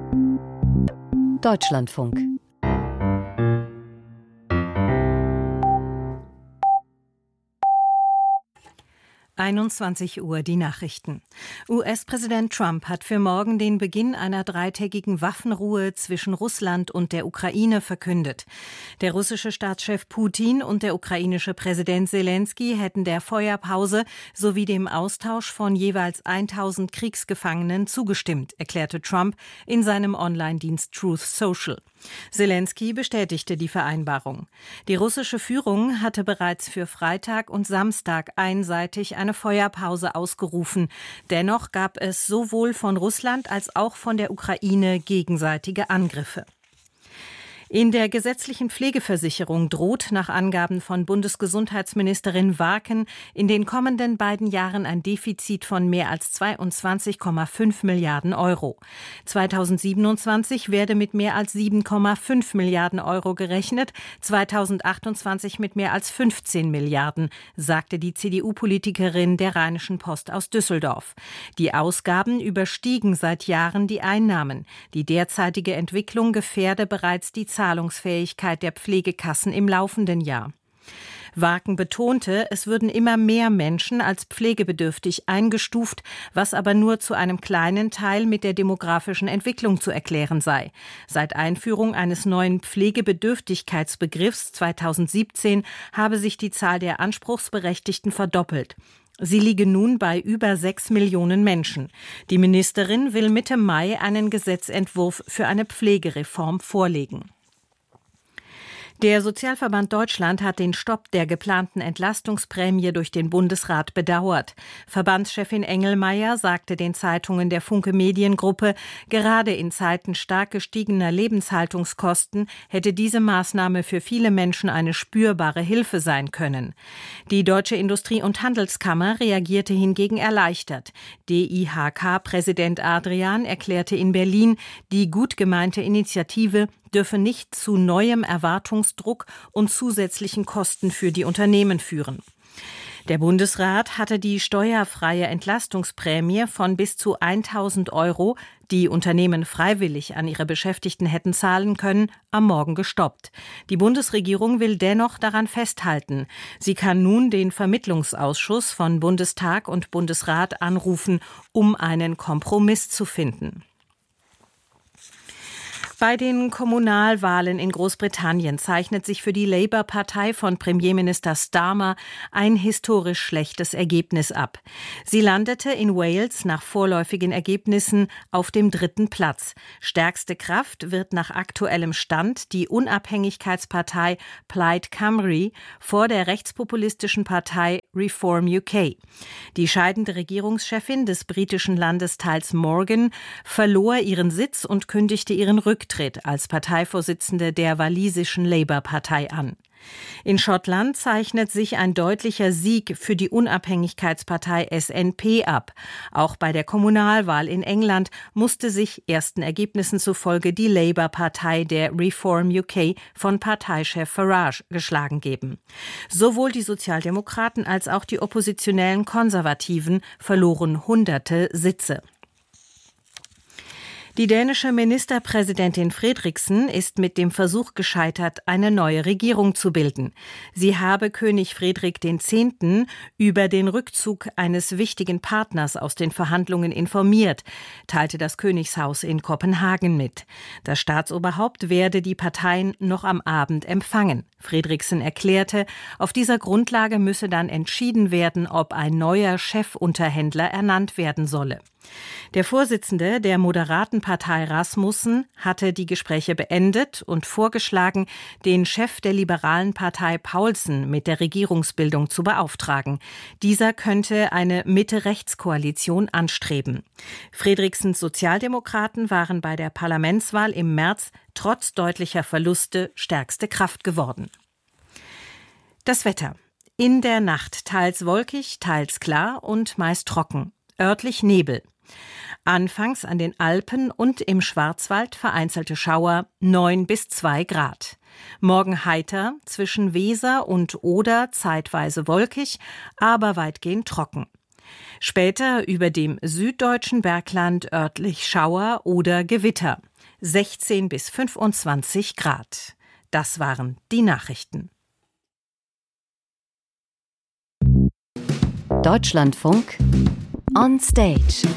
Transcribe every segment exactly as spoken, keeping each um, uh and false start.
Deutschlandfunk. einundzwanzig Uhr die Nachrichten. U S-Präsident Trump hat für morgen den Beginn einer dreitägigen Waffenruhe zwischen Russland und der Ukraine verkündet. Der russische Staatschef Putin und der ukrainische Präsident Selenskyj hätten der Feuerpause sowie dem Austausch von jeweils tausend Kriegsgefangenen zugestimmt, erklärte Trump in seinem Online-Dienst Truth Social. Selenskyj bestätigte die Vereinbarung. Die russische Führung hatte bereits für Freitag und Samstag einseitig eine Feuerpause ausgerufen. Dennoch gab es sowohl von Russland als auch von der Ukraine gegenseitige Angriffe. In der gesetzlichen Pflegeversicherung droht nach Angaben von Bundesgesundheitsministerin Warken in den kommenden beiden Jahren ein Defizit von mehr als zweiundzwanzig Komma fünf Milliarden Euro. zweitausendsiebenundzwanzig werde mit mehr als sieben Komma fünf Milliarden Euro gerechnet, zweitausendachtundzwanzig mit mehr als fünfzehn Milliarden, sagte die C D U-Politikerin der Rheinischen Post aus Düsseldorf. Die Ausgaben überstiegen seit Jahren die Einnahmen. Die derzeitige Entwicklung gefährde bereits die Zahlungsfähigkeit der Pflegekassen im laufenden Jahr. Warken betonte, es würden immer mehr Menschen als pflegebedürftig eingestuft, was aber nur zu einem kleinen Teil mit der demografischen Entwicklung zu erklären sei. Seit Einführung eines neuen Pflegebedürftigkeitsbegriffs zweitausendsiebzehn habe sich die Zahl der Anspruchsberechtigten verdoppelt. Sie liege nun bei über sechs Millionen Menschen. Die Ministerin will Mitte Mai einen Gesetzentwurf für eine Pflegereform vorlegen. Der Sozialverband Deutschland hat den Stopp der geplanten Entlastungsprämie durch den Bundesrat bedauert. Verbandschefin Engelmeier sagte den Zeitungen der Funke Mediengruppe, gerade in Zeiten stark gestiegener Lebenshaltungskosten hätte diese Maßnahme für viele Menschen eine spürbare Hilfe sein können. Die Deutsche Industrie- und Handelskammer reagierte hingegen erleichtert. D I H K-Präsident Adrian erklärte in Berlin, die gut gemeinte Initiative dürfe nicht zu neuem Erwartungsdruck und zusätzlichen Kosten für die Unternehmen führen. Der Bundesrat hatte die steuerfreie Entlastungsprämie von bis zu tausend Euro, die Unternehmen freiwillig an ihre Beschäftigten hätten zahlen können, am Morgen gestoppt. Die Bundesregierung will dennoch daran festhalten. Sie kann nun den Vermittlungsausschuss von Bundestag und Bundesrat anrufen, um einen Kompromiss zu finden. Bei den Kommunalwahlen in Großbritannien zeichnet sich für die Labour-Partei von Premierminister Starmer ein historisch schlechtes Ergebnis ab. Sie landete in Wales nach vorläufigen Ergebnissen auf dem dritten Platz. Stärkste Kraft wird nach aktuellem Stand die Unabhängigkeitspartei Plaid Cymru vor der rechtspopulistischen Partei Reform U K. Die scheidende Regierungschefin des britischen Landesteils Morgan verlor ihren Sitz und kündigte ihren Rücktritt als Parteivorsitzende der walisischen Labour-Partei an. In Schottland zeichnet sich ein deutlicher Sieg für die Unabhängigkeitspartei S N P ab. Auch bei der Kommunalwahl in England musste sich ersten Ergebnissen zufolge die Labour-Partei der Reform U K von Parteichef Farage geschlagen geben. Sowohl die Sozialdemokraten als auch die oppositionellen Konservativen verloren hunderte Sitze. Die dänische Ministerpräsidentin Frederiksen ist mit dem Versuch gescheitert, eine neue Regierung zu bilden. Sie habe König Frederik der Zehnte über den Rückzug eines wichtigen Partners aus den Verhandlungen informiert, teilte das Königshaus in Kopenhagen mit. Das Staatsoberhaupt werde die Parteien noch am Abend empfangen. Frederiksen erklärte, auf dieser Grundlage müsse dann entschieden werden, ob ein neuer Chefunterhändler ernannt werden solle. Der Vorsitzende der moderaten Partei Rasmussen hatte die Gespräche beendet und vorgeschlagen, den Chef der liberalen Partei Paulsen mit der Regierungsbildung zu beauftragen. Dieser könnte eine Mitte-Rechts-Koalition anstreben. Frederiksens Sozialdemokraten waren bei der Parlamentswahl im März trotz deutlicher Verluste stärkste Kraft geworden. Das Wetter. In der Nacht teils wolkig, teils klar und meist trocken. Örtlich Nebel. Anfangs an den Alpen und im Schwarzwald vereinzelte Schauer, neun bis zwei Grad. Morgen heiter, zwischen Weser und Oder zeitweise wolkig, aber weitgehend trocken. Später über dem süddeutschen Bergland örtlich Schauer oder Gewitter. sechzehn bis fünfundzwanzig Grad. Das waren die Nachrichten. Deutschlandfunk on Stage.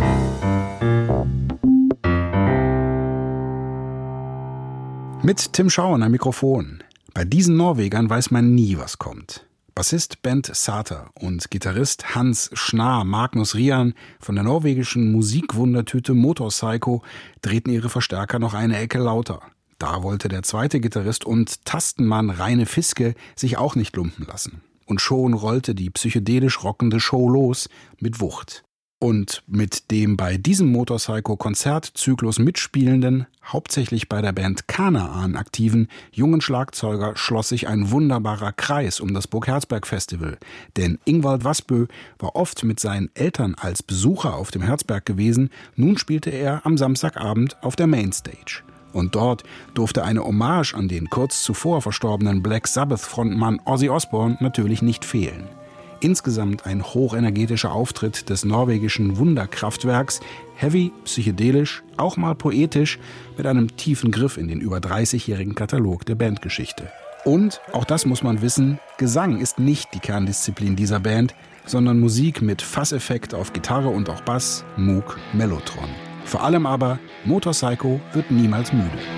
Mit Tim Schauern am Mikrofon. Bei diesen Norwegern weiß man nie, was kommt. Bassist Bent Sater und Gitarrist Hans Schnar Magnus Rian von der norwegischen Musikwundertüte Motorpsycho drehten ihre Verstärker noch eine Ecke lauter. Da wollte der zweite Gitarrist und Tastenmann Reine Fiske sich auch nicht lumpen lassen. Und schon rollte die psychedelisch rockende Show los mit Wucht. Und mit dem bei diesem Motorpsycho-Konzertzyklus mitspielenden, hauptsächlich bei der Band Kanaan aktiven, jungen Schlagzeuger schloss sich ein wunderbarer Kreis um das Burg-Herzberg-Festival. Denn Ingvald Vassbø war oft mit seinen Eltern als Besucher auf dem Herzberg gewesen, nun spielte er am Samstagabend auf der Mainstage. Und dort durfte eine Hommage an den kurz zuvor verstorbenen Black Sabbath-Frontmann Ozzy Osbourne natürlich nicht fehlen. Insgesamt ein hochenergetischer Auftritt des norwegischen Wunderkraftwerks, heavy, psychedelisch, auch mal poetisch, mit einem tiefen Griff in den über dreißigjährigen Katalog der Bandgeschichte. Und, auch das muss man wissen, Gesang ist nicht die Kerndisziplin dieser Band, sondern Musik mit Fasseffekt auf Gitarre und auch Bass, Moog, Mellotron. Vor allem aber, Motorpsycho wird niemals müde.